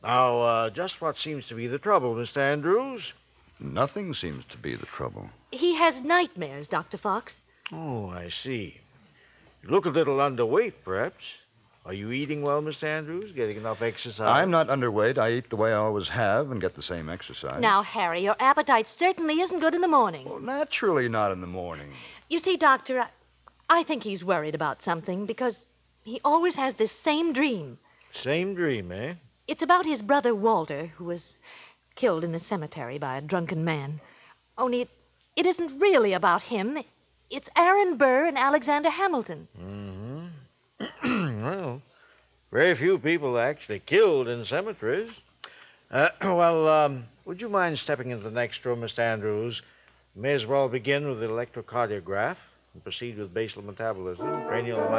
Now, just what seems to be the trouble, Mr. Andrews? Nothing seems to be the trouble. He has nightmares, Dr. Fox. Oh, I see. You look a little underweight, perhaps. Are you eating well, Mr. Andrews? Getting enough exercise? I'm not underweight. I eat the way I always have and get the same exercise. Now, Harry, your appetite certainly isn't good in the morning. Well, naturally not in the morning. You see, Doctor, I think he's worried about something because he always has this same dream. Same dream, eh? It's about his brother Walter, who was killed in a cemetery by a drunken man. Only it isn't really about him. It's Aaron Burr and Alexander Hamilton. Well, very few people are actually killed in cemeteries. Would you mind stepping into the next room, Mr. Andrews? May as well begin with the electrocardiograph and proceed with basal metabolism, cranial